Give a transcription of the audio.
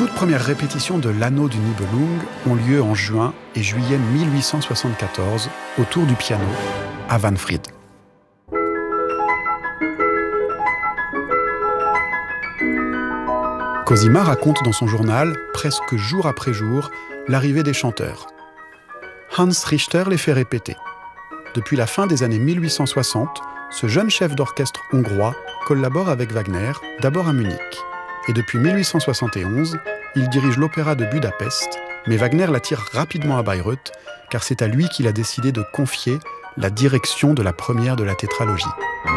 toutes premières répétitions de l'Anneau du Nibelung ont lieu en juin et juillet 1874 autour du piano à Wahnfried. Cosima raconte dans son journal, presque jour après jour, l'arrivée des chanteurs. Hans Richter les fait répéter. Depuis la fin des années 1860, ce jeune chef d'orchestre hongrois collabore avec Wagner, d'abord à Munich. Et depuis 1871, il dirige l'opéra de Budapest, mais Wagner l'attire rapidement à Bayreuth, car c'est à lui qu'il a décidé de confier la direction de la première de la tétralogie.